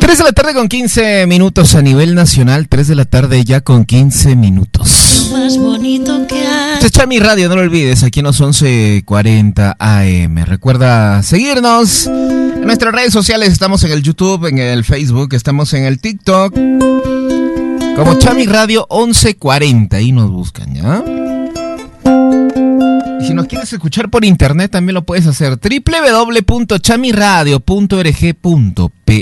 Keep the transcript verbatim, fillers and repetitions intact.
tres de la tarde con quince minutos a nivel nacional. tres de la tarde ya con quince minutos. Más bonito que hay. Echa mi radio, no lo olvides, aquí en los once cuarenta A M. Recuerda seguirnos en nuestras redes sociales. Estamos en el YouTube, en el Facebook, estamos en el TikTok. Como Chami Radio once cuarenta. Ahí nos buscan, ¿ya? Y si nos quieres escuchar por internet, también lo puedes hacer. doble u doble u doble u punto chami radio punto org punto pe